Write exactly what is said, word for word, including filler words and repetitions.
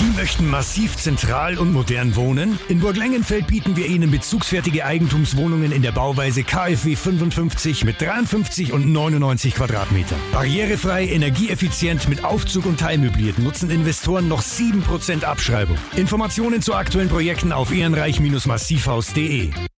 Sie möchten massiv zentral und modern wohnen? In Burg Lengenfeld bieten wir Ihnen bezugsfertige Eigentumswohnungen in der Bauweise K f W fünfundfünfzig mit dreiundfünfzig und neunundneunzig Quadratmetern. Barrierefrei, energieeffizient mit Aufzug und teilmöbliert nutzen Investoren noch sieben Prozent Abschreibung. Informationen zu aktuellen Projekten auf ehrenreich Bindestrich massivhaus punkt de.